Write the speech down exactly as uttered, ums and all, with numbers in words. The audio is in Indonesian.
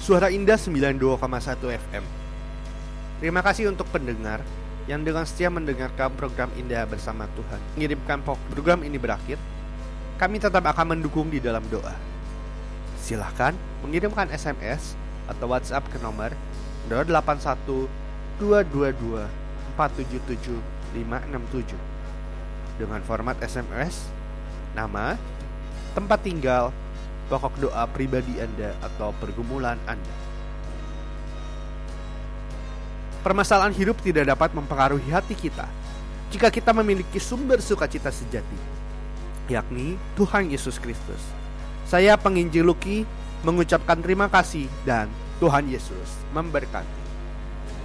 Suara Indah sembilan puluh dua koma satu F M. Terima kasih untuk pendengar yang dengan setia mendengarkan program Indah Bersama Tuhan. Mengirimkan program ini berakhir, kami tetap akan mendukung di dalam doa. Silahkan mengirimkan S M S atau WhatsApp ke nomor nol delapan satu dua dua dua empat tujuh tujuh lima enam tujuh dengan format S M S, nama, tempat tinggal, pokok doa pribadi Anda atau pergumulan Anda. Permasalahan hidup tidak dapat mempengaruhi hati kita jika kita memiliki sumber sukacita sejati, yakni Tuhan Yesus Kristus. Saya Penginjil Luki mengucapkan terima kasih dan Tuhan Yesus memberkati.